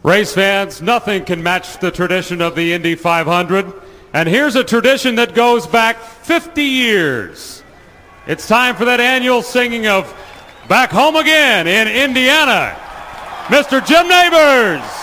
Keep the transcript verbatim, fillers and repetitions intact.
Race fans, nothing can match the tradition of the Indy five hundred. And here's a tradition that goes back fifty years. It's time for that annual singing of Back Home Again in Indiana. Mister Jim Nabors.